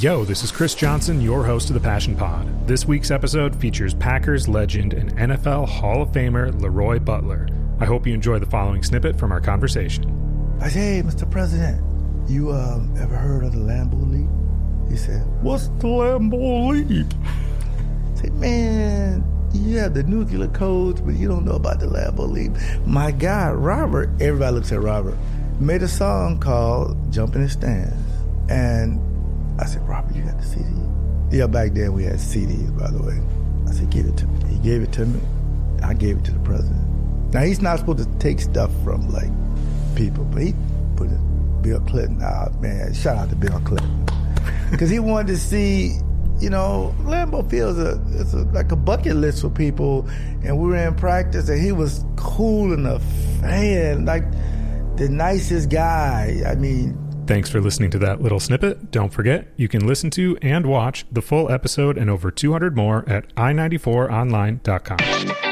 Yo, this is Chris Johnson, your host of the Passion Pod. This week's episode features Packers legend and NFL Hall of Famer Leroy Butler. I hope you enjoy the following snippet from our conversation. I said, hey, Mr. President, you ever heard of the Lambeau Leap? He said, what's the Lambeau Leap? I said, man, you have the nuclear codes, but you don't know about the Lambeau Leap. My guy, Robert, everybody looks at Robert, made a song called Jump in the Stands. And I said, Robert, you got the CD? Yeah, back then we had CDs, by the way. I said, give it to me. He gave it to me. I gave it to the president. Now, he's not supposed to take stuff from, like, people, but he put it, Bill Clinton out. Man, shout out to Bill Clinton. Because he wanted to see, you know, Lambeau Field is like a bucket list for people, and we were in practice, and he was cool enough, man, like the nicest guy. I mean, thanks for listening to that little snippet. Don't forget, you can listen to and watch the full episode and over 200 more at i94online.com.